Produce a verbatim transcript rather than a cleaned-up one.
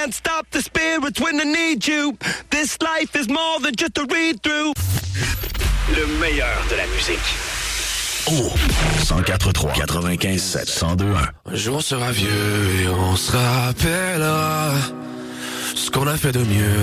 can't stop the spirits when I need you. This life is more than just a read-through. Le meilleur de la musique. Oh, cent quatre trois, quatre-vingt-quinze sept, cent deux un. Un jour on sera vieux et on se rappellera ce qu'on a fait de mieux.